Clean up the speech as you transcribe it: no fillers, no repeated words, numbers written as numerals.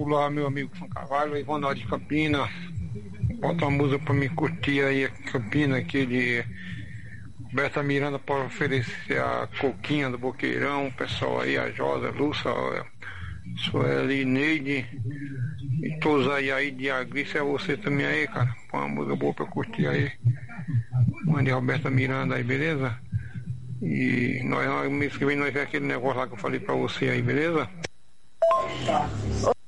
lá, meu amigo São Carvalho, Ivonal de Campina. Bota uma música pra me curtir aí, Campina, aqui de Berta Miranda, para oferecer a Coquinha do Boqueirão, o pessoal aí, a Josa, Lúcia, Sueli, Neide, e todos aí de Agriça, é você também aí, cara. Põe uma música boa pra curtir aí. Mande Roberta Miranda aí, beleza? E mês que vem nós vemos aquele negócio lá que eu falei pra você aí, beleza?